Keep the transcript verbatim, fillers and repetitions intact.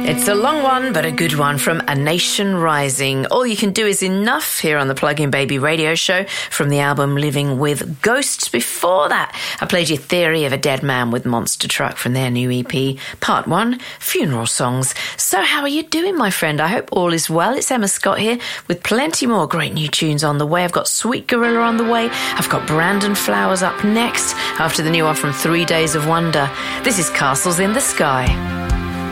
It's a long one, but a good one from A Nation Rising. All You Can Do Is Enough here on the Plug-in Baby radio show from the album Living with Ghosts. Before that, I played you Theory of a Dead Man with Monster Truck from their new E P, Part one, Funeral Songs. So how are you doing, my friend? I hope all is well. It's Emma Scott here with plenty more great new tunes on the way. I've got Sweet Gorilla on the way. I've got Brandon Flowers up next after the new one from Three Days of Wonder. This is Castles in the Sky.